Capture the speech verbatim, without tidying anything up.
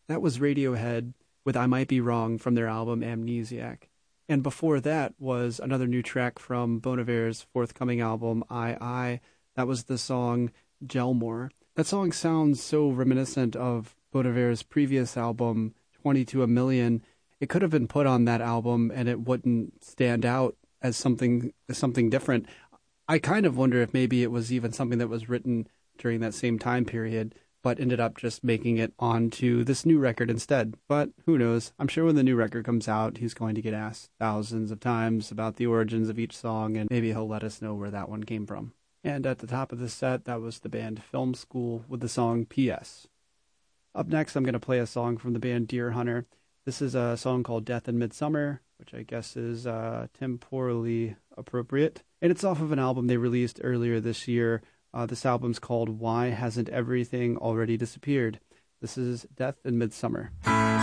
That was Radiohead with I Might Be Wrong from their album Amnesiac. And before that was another new track from Bon Iver's forthcoming album I I. That was the song Gelmore. That song sounds so reminiscent of Bon Iver's previous album twenty to a Million. It could have been put on that album and it wouldn't stand out as something as something different. I kind of wonder if maybe it was even something that was written during that same time period, but ended up just making it onto this new record instead. But who knows? I'm sure when the new record comes out, he's going to get asked thousands of times about the origins of each song, and maybe he'll let us know where that one came from. And at the top of the set, that was the band Film School with the song P S. Up next, I'm going to play a song from the band Deer Hunter. This is a song called Death in Midsummer, which I guess is uh, temporally appropriate. And it's off of an album they released earlier this year. Uh, this album's called Why Hasn't Everything Already Disappeared? This is Death in Midsummer.